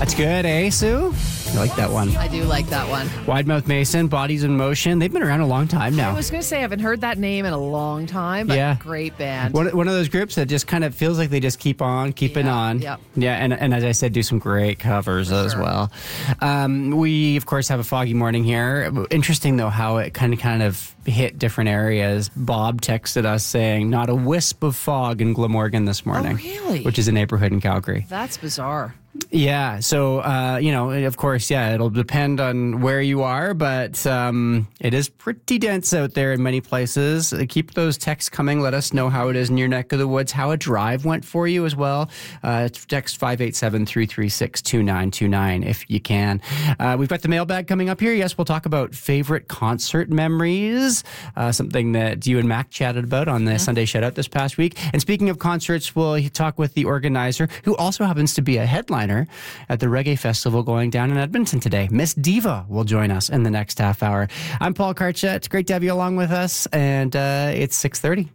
That's good, eh, Sue? I like that one. I do like that one. Widemouth Mason, Bodies in Motion. They've been around a long time now. I was going to say, I haven't heard that name in a long time, but great band. One of those groups that just kind of feels like they just keep on keeping on. Yep. Yeah, and as I said, do some great covers as well. We, of course, have a foggy morning here. Interesting, though, how it kind of hit different areas. Bob texted us saying, not a wisp of fog in Glamorgan this morning. Oh, really? Which is a neighborhood in Calgary. That's bizarre. Yeah, so, of course, it'll depend on where you are, but it is pretty dense out there in many places. Keep those texts coming. Let us know how it is in your neck of the woods, how a drive went for you as well. Text 587-336-2929 if you can. We've got the mailbag coming up here. Yes, we'll talk about favorite concert memories, something that you and Mac chatted about on the Sunday Shoutout this past week. And speaking of concerts, we'll talk with the organizer, who also happens to be a headliner at the Reggae Festival going down in Edmonton today. Miss Diva will join us in the next half hour. I'm Paul Karcha. It's great to have you along with us, and it's 6:30.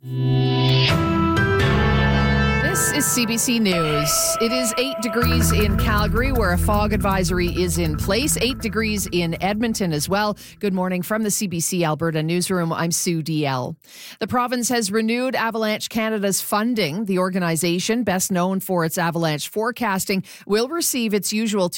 This is CBC News. It is 8 degrees in Calgary, where a fog advisory is in place. 8 degrees in Edmonton as well. Good morning from the CBC Alberta newsroom. I'm Sue DL. The province has renewed Avalanche Canada's funding. The organization, best known for its avalanche forecasting, will receive its usual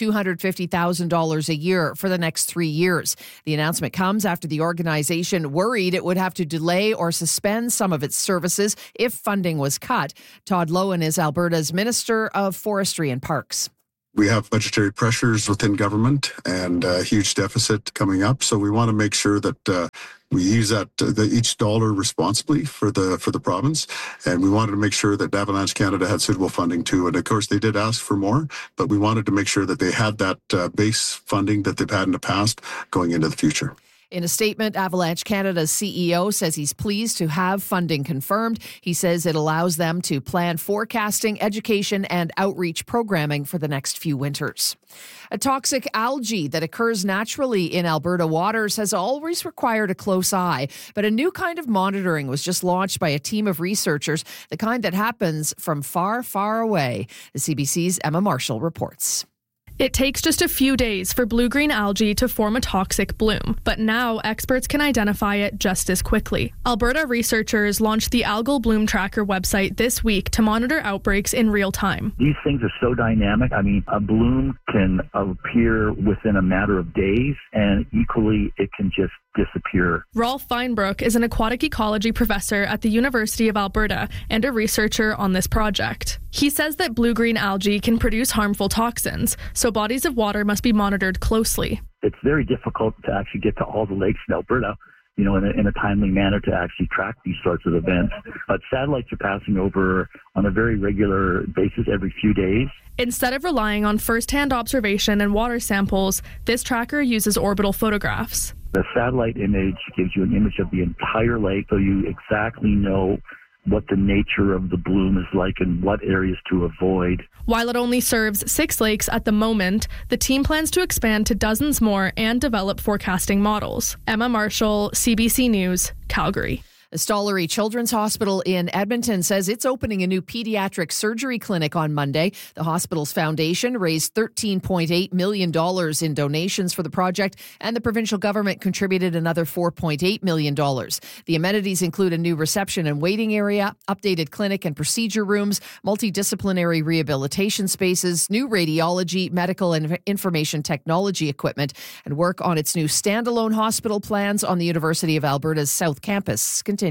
$250,000 a year for the next 3 years. The announcement comes after the organization worried it would have to delay or suspend some of its services if funding was cut. Todd Lowen is Alberta's Minister of Forestry and Parks. We have budgetary pressures within government and a huge deficit coming up. So we want to make sure that we use each dollar responsibly for the province. And we wanted to make sure that Avalanche Canada had suitable funding too. And of course, they did ask for more, but we wanted to make sure that they had that base funding that they've had in the past going into the future. In a statement, Avalanche Canada's CEO says he's pleased to have funding confirmed. He says it allows them to plan forecasting, education, and outreach programming for the next few winters. A toxic algae that occurs naturally in Alberta waters has always required a close eye, but a new kind of monitoring was just launched by a team of researchers, the kind that happens from far, far away. The CBC's Emma Marshall reports. It takes just a few days for blue-green algae to form a toxic bloom, but now experts can identify it just as quickly. Alberta researchers launched the Algal Bloom Tracker website this week to monitor outbreaks in real time. These things are so dynamic. I mean, a bloom can appear within a matter of days, and equally, it can just disappear. Rolf Feinbrook is an aquatic ecology professor at the University of Alberta and a researcher on this project. He says that blue-green algae can produce harmful toxins, so bodies of water must be monitored closely. It's very difficult to actually get to all the lakes in Alberta, in a timely manner to actually track these sorts of events. But satellites are passing over on a very regular basis every few days. Instead of relying on first-hand observation and water samples, this tracker uses orbital photographs. The satellite image gives you an image of the entire lake, so you exactly know what the nature of the bloom is like and what areas to avoid. While it only serves 6 lakes at the moment, the team plans to expand to dozens more and develop forecasting models. Emma Marshall, CBC News, Calgary. The Stollery Children's Hospital in Edmonton says it's opening a new pediatric surgery clinic on Monday. The hospital's foundation raised $13.8 million in donations for the project, and the provincial government contributed another $4.8 million. The amenities include a new reception and waiting area, updated clinic and procedure rooms, multidisciplinary rehabilitation spaces, new radiology, medical and information technology equipment, and work on its new standalone hospital plans on the University of Alberta's South Campus continues.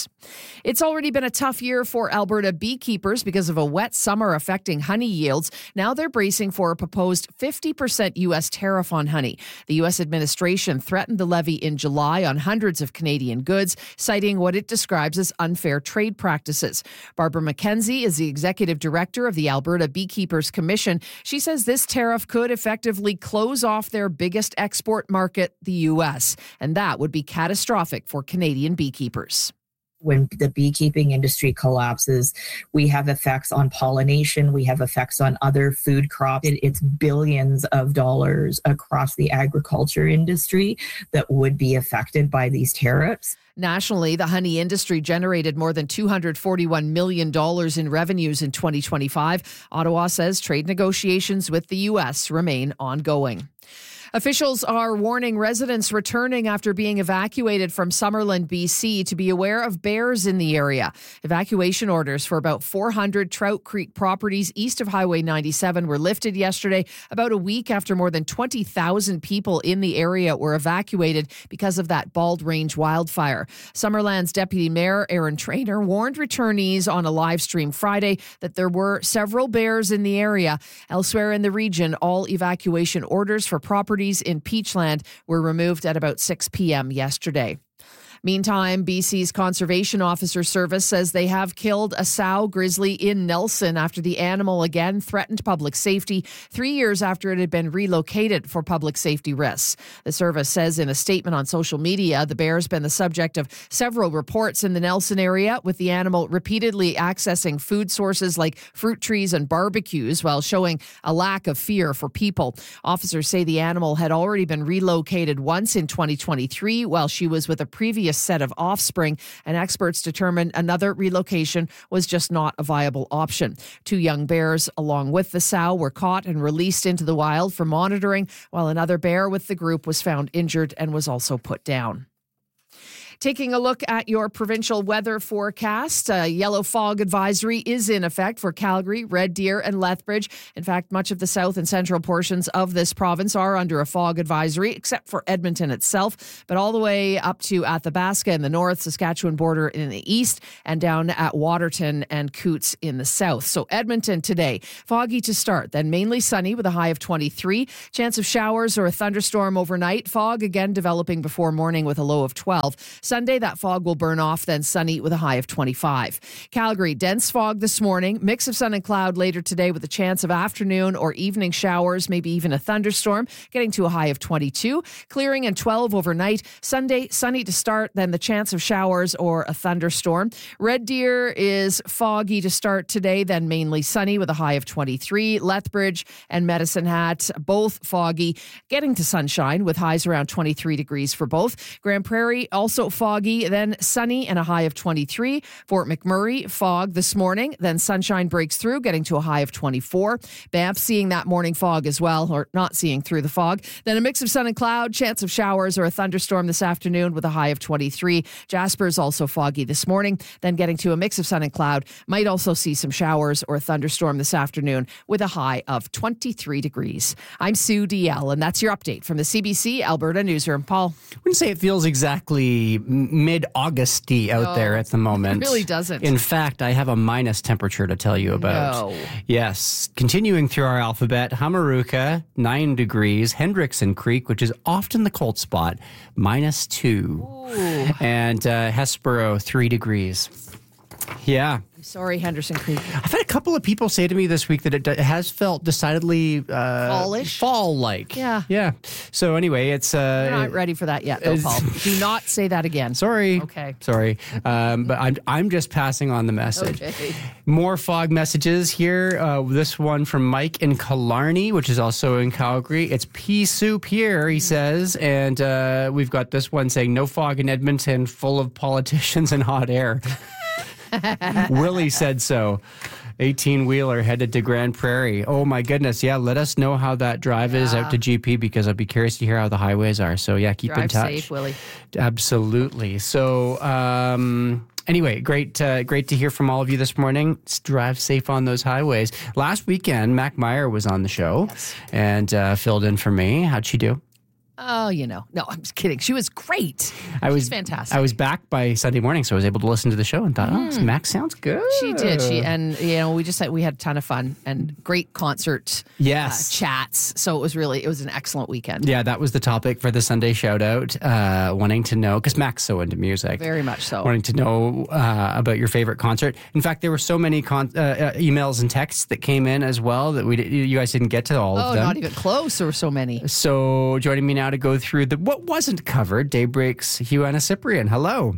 It's already been a tough year for Alberta beekeepers because of a wet summer affecting honey yields. Now they're bracing for a proposed 50% U.S. tariff on honey. The U.S. administration threatened the levy in July on hundreds of Canadian goods, citing what it describes as unfair trade practices. Barbara McKenzie is the executive director of the Alberta Beekeepers Commission. She says this tariff could effectively close off their biggest export market, the U.S., and that would be catastrophic for Canadian beekeepers. When the beekeeping industry collapses, we have effects on pollination. We have effects on other food crops. It's billions of dollars across the agriculture industry that would be affected by these tariffs. Nationally, the honey industry generated more than $241 million in revenues in 2025. Ottawa says trade negotiations with the U.S. remain ongoing. Officials are warning residents returning after being evacuated from Summerland, BC, to be aware of bears in the area. Evacuation orders for about 400 Trout Creek properties east of Highway 97 were lifted yesterday, about a week after more than 20,000 people in the area were evacuated because of that Bald Range wildfire. Summerland's Deputy Mayor Aaron Traynor warned returnees on a live stream Friday that there were several bears in the area. Elsewhere in the region, all evacuation orders for properties in Peachland were removed at about 6 p.m. yesterday. Meantime, BC's Conservation Officer Service says they have killed a sow grizzly in Nelson after the animal again threatened public safety 3 years after it had been relocated for public safety risks. The service says in a statement on social media, the bear has been the subject of several reports in the Nelson area, with the animal repeatedly accessing food sources like fruit trees and barbecues while showing a lack of fear for people. Officers say the animal had already been relocated once in 2023 while she was with a previous set of offspring, and experts determined another relocation was just not a viable option. 2 young bears, along with the sow, were caught and released into the wild for monitoring, while another bear with the group was found injured and was also put down. Taking a look at your provincial weather forecast, a yellow fog advisory is in effect for Calgary, Red Deer, and Lethbridge. In fact, much of the south and central portions of this province are under a fog advisory, except for Edmonton itself, but all the way up to Athabasca in the north, Saskatchewan border in the east, and down at Waterton and Coots in the south. So Edmonton today, foggy to start, then mainly sunny with a high of 23. Chance of showers or a thunderstorm overnight. Fog again developing before morning with a low of 12. Sunday, that fog will burn off, then sunny with a high of 25. Calgary, dense fog this morning, mix of sun and cloud later today with a chance of afternoon or evening showers, maybe even a thunderstorm, getting to a high of 22. Clearing and 12 overnight. Sunday, sunny to start, then the chance of showers or a thunderstorm. Red Deer is foggy to start today, then mainly sunny with a high of 23. Lethbridge and Medicine Hat, both foggy, getting to sunshine with highs around 23 degrees for both. Grand Prairie, also foggy, then sunny and a high of 23. Fort McMurray, fog this morning, then sunshine breaks through, getting to a high of 24. Banff seeing that morning fog as well, or not seeing through the fog. Then a mix of sun and cloud, chance of showers or a thunderstorm this afternoon with a high of 23. Jasper is also foggy this morning, then getting to a mix of sun and cloud. Might also see some showers or a thunderstorm this afternoon with a high of 23 degrees. I'm Sue DL, and that's your update from the CBC Alberta Newsroom. Paul? I wouldn't say it feels exactly mid-Augusty out there at the moment. It really doesn't. In fact, I have a minus temperature to tell you about. No. Yes. Continuing through our alphabet, Hamaruka, 9 degrees. Hendrickson Creek, which is often the cold spot, -2. Ooh. And Hesperos, 3 degrees. Yeah. Sorry, Henderson Creek. I've had a couple of people say to me this week that it has felt decidedly Fallish? fall-like. Yeah. Yeah. So anyway, it's We're not ready for that yet, though, Paul. Do not say that again. Sorry. Okay. Sorry. But I'm just passing on the message. Okay. More fog messages here. This one from Mike in Killarney, which is also in Calgary. It's pea soup here, he says. And we've got this one saying, no fog in Edmonton, full of politicians and hot air. Willie said so. 18-wheeler headed to Grand Prairie. Oh, my goodness. Yeah, let us know how that drive is out to GP, because I'd be curious to hear how the highways are. So, yeah, keep in touch. Drive safe, Willie. Absolutely. So, anyway, great to hear from all of you this morning. Drive safe on those highways. Last weekend, Mac Meyer was on the show and filled in for me. How'd she do? Oh, no, I'm just kidding. She was great. She's fantastic. I was back by Sunday morning, so I was able to listen to the show and thought, Mac sounds good. She did. We had a ton of fun and great concert chats. So it was an excellent weekend. Yeah, that was the topic for the Sunday shout out. Wanting to know, because Mac's so into music. Very much so. Wanting to know about your favorite concert. In fact, there were so many emails and texts that came in as well that you guys didn't get to all of them. Oh, not even close. There were so many. So joining me now to go through what wasn't covered, Daybreak's Huana Cyprian. Hello.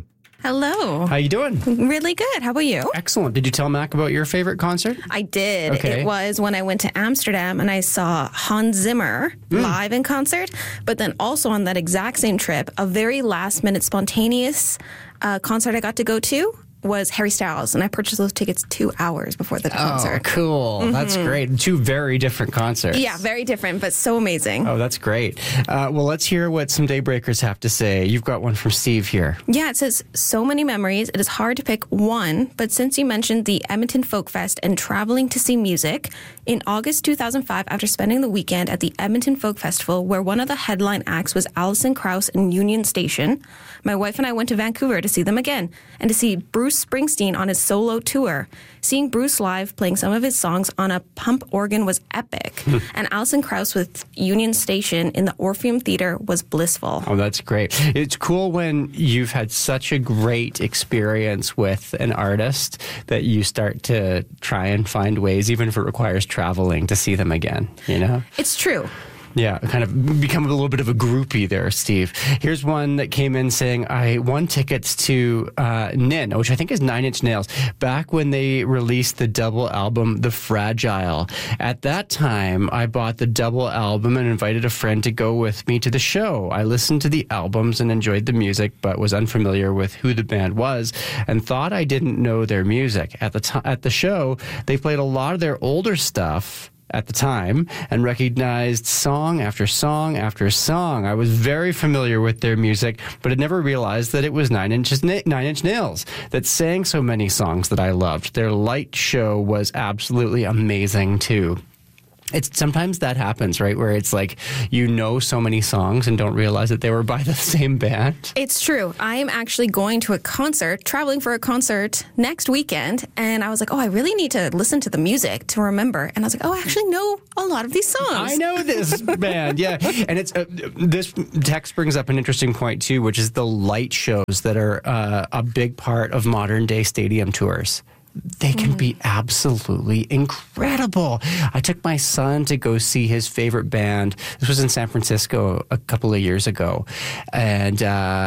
Hello. How you doing? Really good. How about you? Excellent. Did you tell Mac about your favorite concert? I did. Okay. It was when I went to Amsterdam and I saw Hans Zimmer live in concert, but then also on that exact same trip, a very last-minute spontaneous concert I got to go to was Harry Styles, and I purchased those tickets 2 hours before the concert. Oh, cool. That's great. Two very different concerts. Yeah, very different, but so amazing. Oh, that's great. Well, let's hear what some Daybreakers have to say. You've got one from Steve here. Yeah, it says, so many memories. It is hard to pick one, but since you mentioned the Edmonton Folk Fest and traveling to see music, in August 2005, after spending the weekend at the Edmonton Folk Festival, where one of the headline acts was Alison Krauss and Union Station, my wife and I went to Vancouver to see them again and to see Bruce Springsteen on his solo tour. Seeing Bruce live playing some of his songs on a pump organ was epic. And Alison Krauss with Union Station in the Orpheum Theatre was blissful. Oh, that's great. It's cool when you've had such a great experience with an artist that you start to try and find ways, even if it requires traveling, to see them again, you know? It's true. Yeah, kind of become a little bit of a groupie there, Steve. Here's one that came in saying, I won tickets to Nin, which I think is Nine Inch Nails, back when they released the double album, The Fragile. At that time, I bought the double album and invited a friend to go with me to the show. I listened to the albums and enjoyed the music, but was unfamiliar with who the band was and thought I didn't know their music. At the show, they played a lot of their older stuff at the time and recognized song after song after song. I was very familiar with their music, but had never realized that it was Nine Inch Nails that sang so many songs that I loved. Their light show was absolutely amazing too. It's sometimes that happens, right? Where it's like, you know so many songs and don't realize that they were by the same band. It's true. I am actually going to a concert, traveling for a concert next weekend. And I was like, oh, I really need to listen to the music to remember. And I was like, oh, I actually know a lot of these songs. I know this band, yeah. And it's this text brings up an interesting point too, which is the light shows that are a big part of modern day stadium tours. They can be absolutely incredible. I took my son to go see his favorite band. This was in San Francisco a couple of years ago. And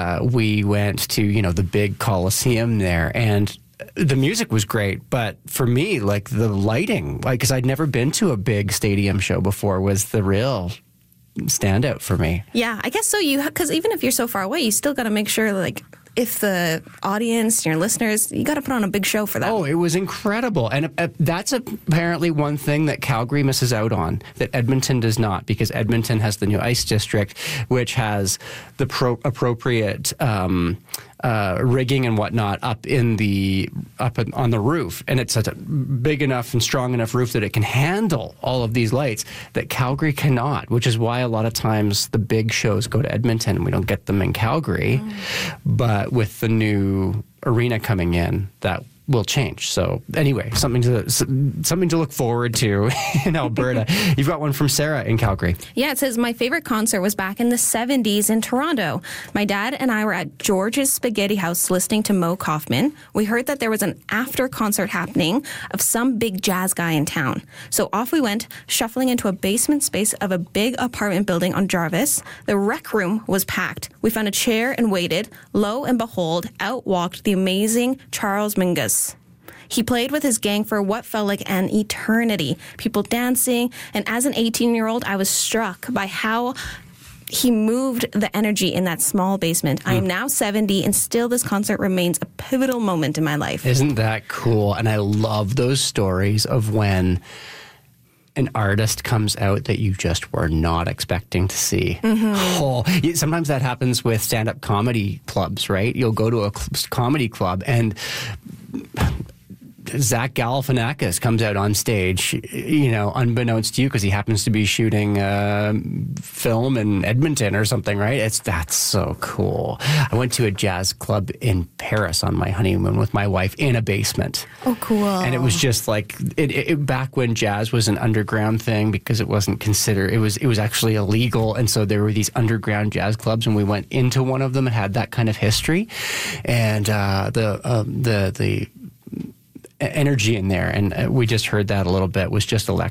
we went to, the big Coliseum there. And the music was great. But for me, like the lighting, because I'd never been to a big stadium show before, was the real standout for me. Yeah, I guess so. Because even if you're so far away, you still got to make sure, like, if the audience, your listeners, you got to put on a big show for them. Oh, it was incredible. And that's apparently one thing that Calgary misses out on, that Edmonton does not, because Edmonton has the new Ice District, which has the appropriate rigging and whatnot up on the roof. And it's such a big enough and strong enough roof that it can handle all of these lights that Calgary cannot, which is why a lot of times the big shows go to Edmonton and we don't get them in Calgary. But with the new arena coming in, that will change. So anyway, something to look forward to in Alberta. You've got one from Sarah in Calgary. Yeah, it says, my favorite concert was back in the 70s in Toronto. My dad and I were at George's Spaghetti House listening to Mo Kaufman. We heard that there was an after concert happening of some big jazz guy in town. So off we went, shuffling into a basement space of a big apartment building on Jarvis. The rec room was packed. We found a chair and waited. Lo and behold, out walked the amazing Charles Mingus. He played with his gang for what felt like an eternity, people dancing, and as an 18-year-old, I was struck by how he moved the energy in that small basement. I am now 70, and still this concert remains a pivotal moment in my life. Isn't that cool? And I love those stories of when an artist comes out that you just were not expecting to see. Oh, sometimes that happens with stand-up comedy clubs, right? You'll go to a comedy club and Zach Galifianakis comes out on stage, unbeknownst to you, because he happens to be shooting film in Edmonton or something, right? That's so cool. I went to a jazz club in Paris on my honeymoon with my wife in a basement. Oh, cool. And it was just like, it back when jazz was an underground thing, because it wasn't considered, it was actually illegal. And so there were these underground jazz clubs, and we went into one of them and had that kind of history. And the energy in there, and we just heard that a little bit, was just electric.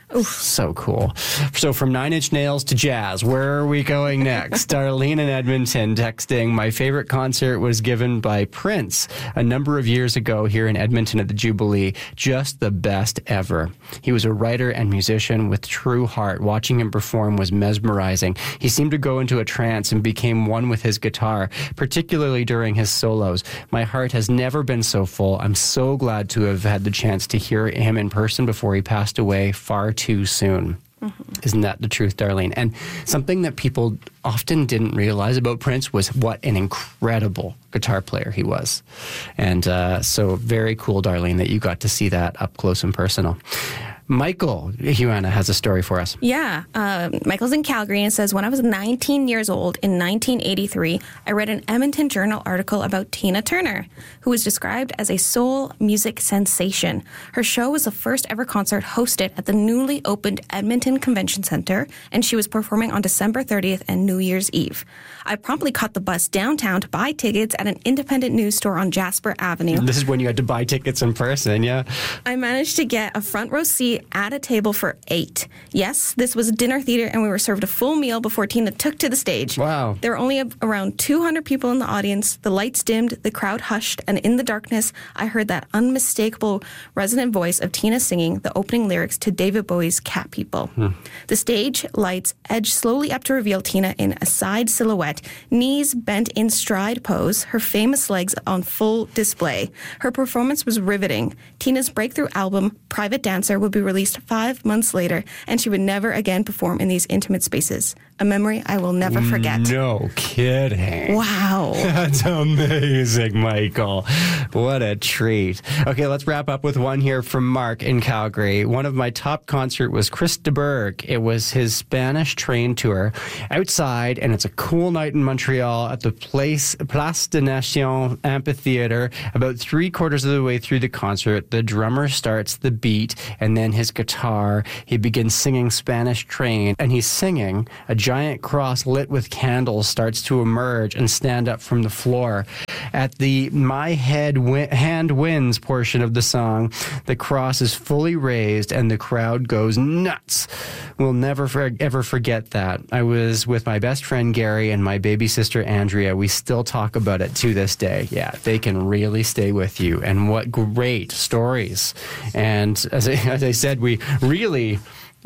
Oof. So cool. So from Nine Inch Nails to jazz, where are we going next? Darlene in Edmonton texting, my favorite concert was given by Prince a number of years ago here in Edmonton at the Jubilee. Just the best ever. He was a writer and musician with true heart. Watching him perform was mesmerizing. He seemed to go into a trance and became one with his guitar, particularly during his solos. My heart has never been so full. I'm so glad to have had the chance to hear him in person before he passed away far too soon. Isn't that the truth, Darlene? And something that people often didn't realize about Prince was what an incredible guitar player he was. And so very cool, Darlene, that you got to see that up close and personal. Michael, Huana, has a story for us. Yeah. Michael's in Calgary and says, when I was 19 years old in 1983, I read an Edmonton Journal article about Tina Turner, who was described as a soul music sensation. Her show was the first ever concert hosted at the newly opened Edmonton Convention Center, and she was performing on December 30th and New Year's Eve. I promptly caught the bus downtown to buy tickets at an independent news store on Jasper Avenue. This is when you had to buy tickets in person, yeah? I managed to get a front row seat at a table for 8. Yes, this was a dinner theater, and we were served a full meal before Tina took to the stage. Wow. There were only around 200 people in the audience. The lights dimmed, the crowd hushed, and in the darkness, I heard that unmistakable resonant voice of Tina singing the opening lyrics to David Bowie's Cat People. The stage lights edged slowly up to reveal Tina in a side silhouette, knees bent in stride pose, her famous legs on full display. Her performance was riveting. Tina's breakthrough album, Private Dancer, would be released 5 months later, and she would never again perform in these intimate spaces. A memory I will never forget. No kidding. Wow. That's amazing, Michael. What a treat. Okay, let's wrap up with one here from Mark in Calgary. One of my top concert was Chris de Burgh. It was his Spanish train tour outside, and it's a cool night in Montreal at the Place de Nation Amphitheater. About 3/4 of the way through the concert, the drummer starts the beat, and then his guitar, he begins singing Spanish Train, and he's singing a giant cross lit with candles starts to emerge and stand up from the floor. At the My Hand Wins portion of the song, the cross is fully raised and the crowd goes nuts. We'll never ever forget that. I was with my best friend Gary and my baby sister Andrea. We still talk about it to this day. Yeah, they can really stay with you. And what great stories. And as I said, we really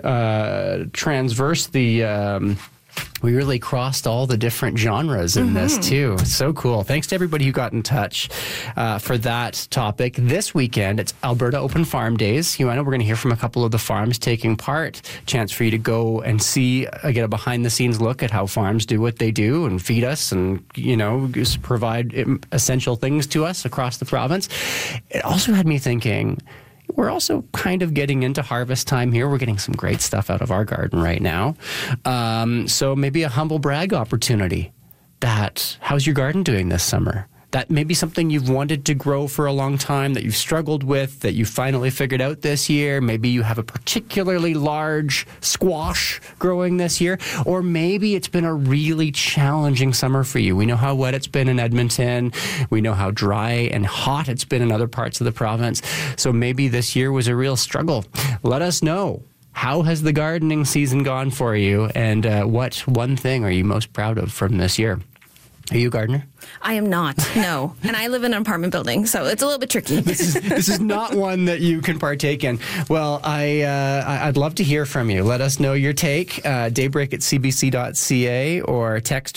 transverse the... we really crossed all the different genres in this, too. So cool. Thanks to everybody who got in touch for that topic. This weekend, it's Alberta Open Farm Days. You know, we're going to hear from a couple of the farms taking part. Chance for you to go and see, get a behind-the-scenes look at how farms do what they do and feed us and, you know, just provide essential things to us across the province. It also had me thinking... We're also kind of getting into harvest time here. We're getting some great stuff out of our garden right now. So maybe a humble brag opportunity. How's your garden doing this summer? That may be something you've wanted to grow for a long time, that you've struggled with, that you finally figured out this year. Maybe you have a particularly large squash growing this year, or maybe it's been a really challenging summer for you. We know how wet it's been in Edmonton. We know how dry and hot it's been in other parts of the province. So maybe this year was a real struggle. Let us know. How has the gardening season gone for you, and what one thing are you most proud of from this year? Are you a gardener? I am not, no. And I live in an apartment building, so it's a little bit tricky. This is not one that you can partake in. Well, I'd love to hear from you. Let us know your take. Daybreak@cbc.ca or text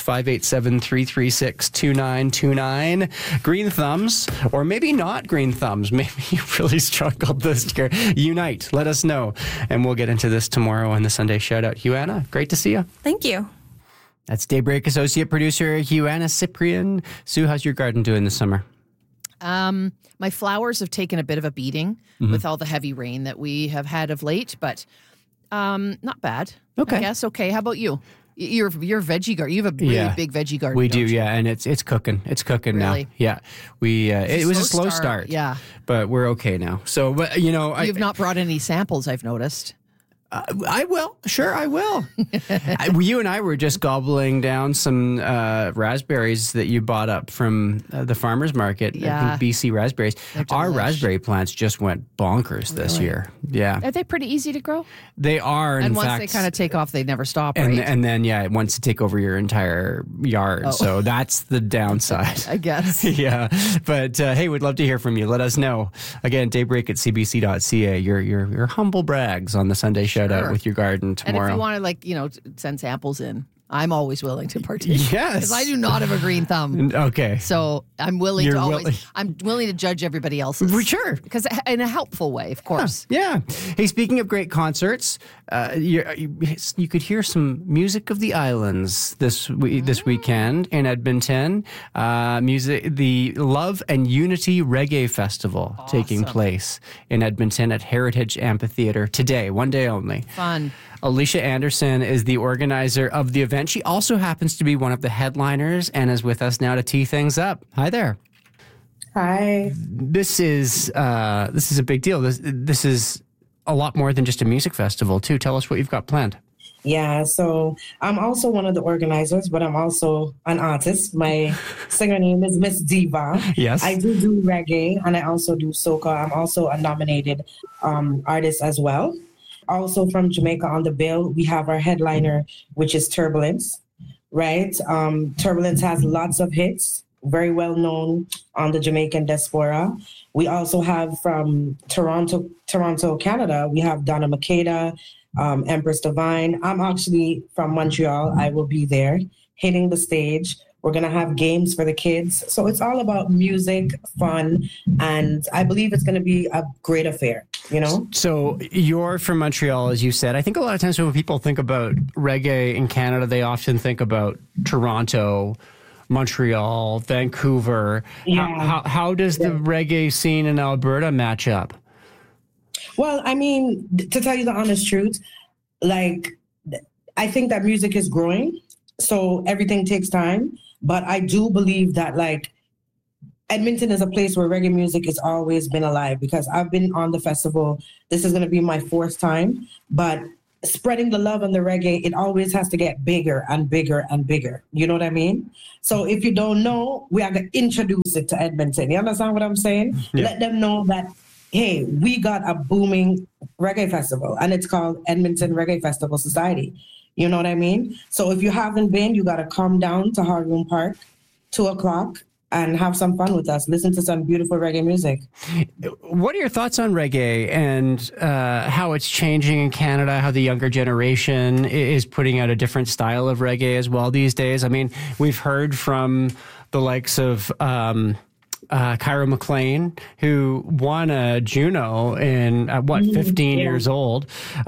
587-336-2929. Green thumbs, or maybe not green thumbs. Maybe you really struggled this year. Unite. Let us know. And we'll get into this tomorrow on the Sunday Shoutout. Huana, great to see you. Thank you. That's Daybreak associate producer Huana Cyprian. Sue, how's your garden doing this summer? My flowers have taken a bit of a beating with all the heavy rain that we have had of late, but not bad. Okay. I guess. Okay. How about you? You're veggie garden. You have a really big veggie garden. We do, you? yeah, and it's cooking. It's cooking Really? now. Yeah, it was a slow start. Yeah, but we're okay now. So, but you know, you've not brought any samples. I've noticed. I will. Sure, I will. You and I were just gobbling down some raspberries that you bought up from the farmer's market. Yeah. I think BC raspberries. Our raspberry plants just went bonkers this year. Yeah. Are they pretty easy to grow? They are, in And fact. once they kind of take off, they never stop, and, right? and then, it wants to take over your entire yard. So that's the downside. I guess. Yeah. But hey, we'd love to hear from you. Let us know. Again, daybreak at cbc.ca. Your humble brags on the Sunday shout out with your garden tomorrow. And if you want to, send samples in, I'm always willing to partake. Yes. Because I do not have a green thumb. Okay. So I'm willing I'm willing to judge everybody else's. Sure. Because in a helpful way, of course. Yeah. Hey, speaking of great concerts, you could hear some music of the islands this weekend in Edmonton. The Love and Unity Reggae Festival taking place in Edmonton at Heritage Amphitheater today, one day only. Fun. Alicia Anderson is the organizer of the event. She also happens to be one of the headliners and is with us now to tee things up. Hi there. Hi. This is a big deal. This is a lot more than just a music festival, too. Tell us what you've got planned. Yeah, so I'm also one of the organizers, but I'm also an artist. My singer name is Miss Diva. Yes. I do reggae, and I also do soca. I'm also a nominated artist as well. Also from Jamaica on the bill, we have our headliner, which is Turbulence, right? Turbulence has lots of hits, very well known on the Jamaican diaspora. We also have from Toronto, Canada, we have Donna Makeda, Empress Divine. I'm actually from Montreal. I will be there hitting the stage. We're going to have games for the kids. So it's all about music, fun, and I believe it's going to be a great affair, So you're from Montreal, as you said. I think a lot of times when people think about reggae in Canada, they often think about Toronto, Montreal, Vancouver. Yeah. How does the reggae scene in Alberta match up? Well, I mean, to tell you the honest truth, I think that music is growing, so everything takes time. But I do believe that, Edmonton is a place where reggae music has always been alive because I've been on the festival. This is going to be my 4th time. But spreading the love and the reggae, it always has to get bigger and bigger and bigger. You know what I mean? So if you don't know, we have to introduce it to Edmonton. You understand what I'm saying? Yeah. Let them know that, hey, we got a booming reggae festival, and it's called Edmonton Reggae Festival Society. You know what I mean? So if you haven't been, you got to come down to Hard Room Park, 2:00, and have some fun with us. Listen to some beautiful reggae music. What are your thoughts on reggae and how it's changing in Canada, how the younger generation is putting out a different style of reggae as well these days? I mean, we've heard from the likes of Kyra McLean, who won a Juno in 15 years old.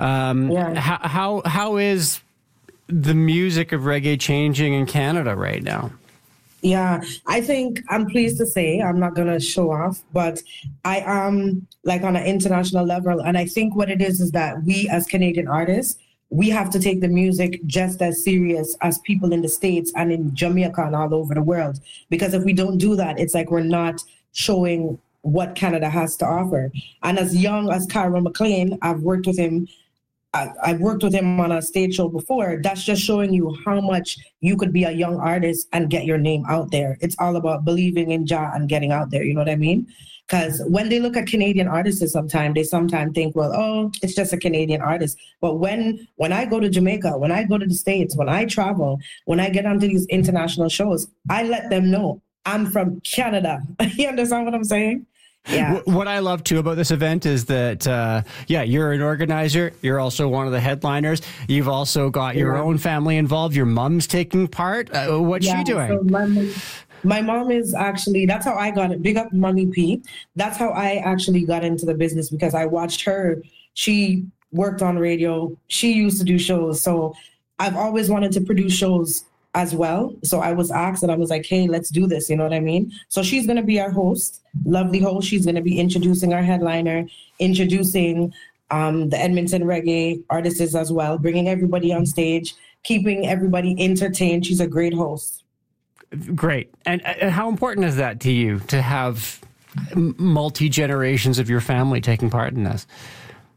How is the music of reggae changing in Canada right now? Yeah, I think I'm pleased to say, I'm not going to show off, but I am on an international level. And I think what it is that we as Canadian artists, we have to take the music just as serious as people in the States and in Jamaica and all over the world. Because if we don't do that, it's like we're not showing what Canada has to offer. And as young as Kyra McLean, I've worked with him on a stage show before. That's just showing you how much you could be a young artist and get your name out there. It's all about believing in Jah and getting out there. You know what I mean? Because when they look at Canadian artists, they sometimes think, well, it's just a Canadian artist. But when I go to Jamaica, when I go to the States, when I travel, when I get onto these international shows, I let them know I'm from Canada. You understand what I'm saying? Yeah. What I love too about this event is that, you're an organizer. You're also one of the headliners. You've also got your own family involved. Your mom's taking part. What's she doing? So my mom is actually, that's how I got it. Big up Mommy P. That's how I actually got into the business because I watched her. She worked on radio. She used to do shows. So I've always wanted to produce shows as well. So I was asked and I was like, hey, let's do this. You know what I mean? So she's going to be our host, lovely host. She's going to be introducing our headliner, introducing the Edmonton reggae artists as well, bringing everybody on stage, keeping everybody entertained. She's a great host. Great. And how important is that to you to have multi-generations of your family taking part in this?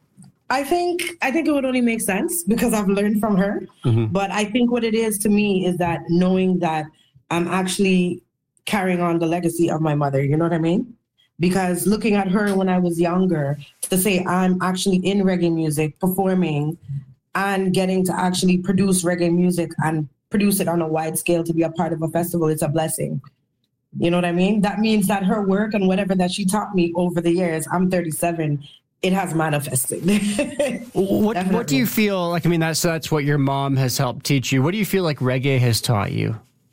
I think it would only make sense because I've learned from her. Mm-hmm. But I think what it is to me is that knowing that I'm actually carrying on the legacy of my mother, you know what I mean? Because looking at her when I was younger, to say I'm actually in reggae music, performing, and getting to actually produce reggae music and produce it on a wide scale to be a part of a festival, it's a blessing. You know what I mean? That means that her work and whatever that she taught me over the years, I'm 37, it has manifested. What do you feel like? I mean, that's what your mom has helped teach you. What do you feel like reggae has taught you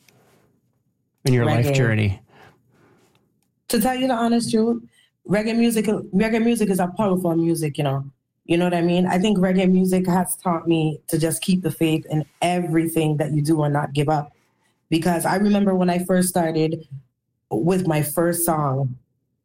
in your life journey? To tell you the honest truth, reggae music is a powerful music, you know. You know what I mean? I think reggae music has taught me to just keep the faith in everything that you do and not give up. Because I remember when I first started with my first song,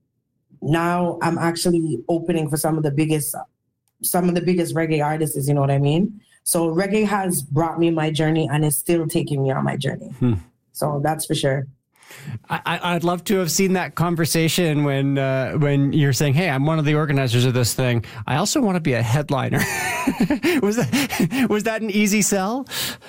now I'm actually opening for some of the biggest reggae artists, you know what I mean? So reggae has brought me my journey and is still taking me on my journey. So that's for sure. I'd love to have seen that conversation when you're saying, hey, I'm one of the organizers of this thing. I also want to be a headliner. Was that an easy sell?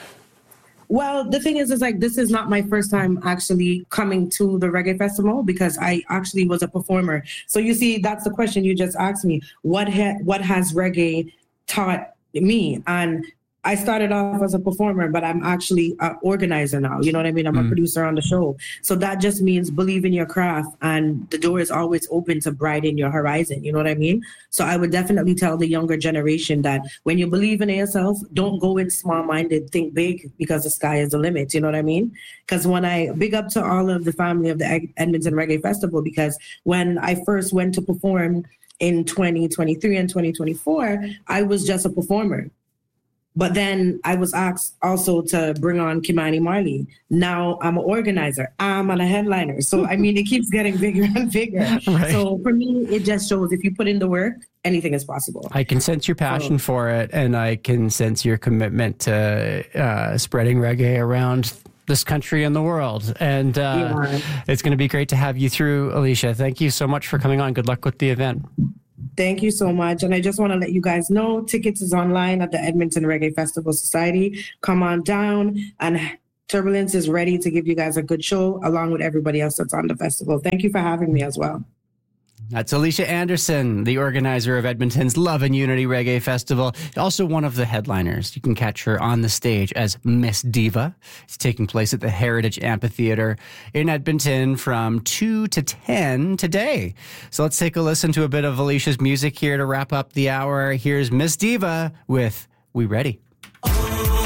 Well, the thing is like, this is not my first time actually coming to the reggae festival because I actually was a performer. So you see, that's the question you just asked me. What has reggae taught me? And I started off as a performer, but I'm actually an organizer now. You know what I mean? I'm a producer on the show. So that just means believe in your craft and the door is always open to broaden your horizon. You know what I mean? So I would definitely tell the younger generation that when you believe in yourself, don't go in small-minded, think big because the sky is the limit. You know what I mean? Because when I big up to all of the family of the Edmonton Reggae Festival, because when I first went to perform in 2023 and 2024, I was just a performer. But then I was asked also to bring on Kimani Marley. Now I'm an organizer. I'm a headliner. So, I mean, it keeps getting bigger and bigger. Right. So for me, it just shows if you put in the work, anything is possible. I can sense your passion for it, and I can sense your commitment to spreading reggae around this country and the world. And it's going to be great to have you through, Alicia. Thank you so much for coming on. Good luck with the event. Thank you so much. And I just want to let you guys know, tickets is online at the Edmonton Reggae Festival Society. Come on down, and Turbulence is ready to give you guys a good show along with everybody else that's on the festival. Thank you for having me as well. That's Alicia Anderson, the organizer of Edmonton's Love and Unity Reggae Festival, also one of the headliners. You can catch her on the stage as Miss Diva. It's taking place at the Heritage Amphitheatre in Edmonton from 2 to 10 today. So let's take a listen to a bit of Alicia's music here to wrap up the hour. Here's Miss Diva with We Ready.